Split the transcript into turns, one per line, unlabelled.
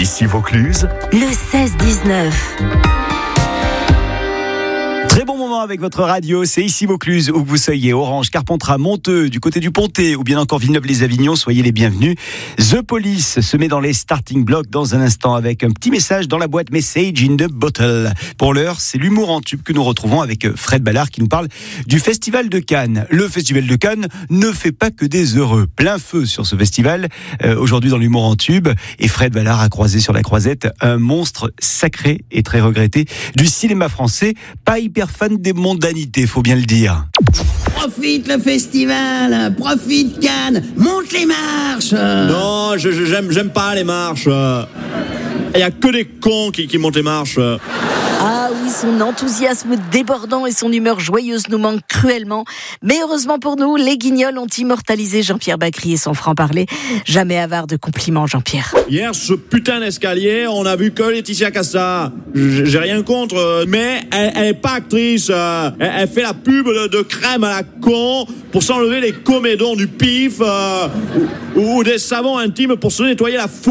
Ici Vaucluse,
le 16-19.
Très bon moment avec votre radio, c'est ici Vaucluse, où que vous soyez, Orange, Carpentras, Monteux, du côté du Pontet ou bien encore Villeneuve-les-Avignon, soyez les bienvenus. The Police se met dans les starting blocks dans un instant avec un petit message dans la boîte Message in the Bottle. Pour l'heure, c'est l'humour en tube que nous retrouvons avec Fred Ballard qui nous parle du Festival de Cannes. Le Festival de Cannes ne fait pas que des heureux. Plein feu sur ce festival, aujourd'hui dans l'humour en tube. Et Fred Ballard a croisé sur la croisette un monstre sacré et très regretté du cinéma français, pas hyper fan des mondanités, faut bien le dire.
Profite le festival, profite Cannes, monte les marches.
Non, j'aime pas les marches. Il y a que des cons qui montent les marches.
Ah oui, son enthousiasme débordant et son humeur joyeuse nous manquent cruellement. Mais heureusement pour nous, les Guignols ont immortalisé Jean-Pierre Bacry et son franc-parler. Jamais avare de compliments, Jean-Pierre.
Hier, ce putain d'escalier, on a vu que Laetitia Casta. J'ai rien contre, mais elle est pas actrice. Elle fait la pub de crème à la con pour s'enlever les comédons du pif ou des savons intimes pour se nettoyer la